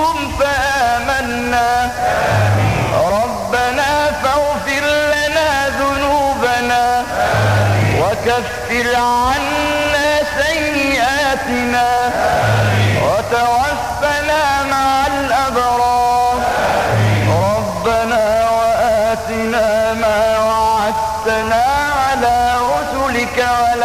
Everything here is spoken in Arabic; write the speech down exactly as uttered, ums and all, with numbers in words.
منهم فآمنا ربنا فاغفر لنا ذنوبنا وكفر عنا سيئاتنا وتوفنا مع الأبرار ربنا وآتنا ما وعدتنا على رسلك ولا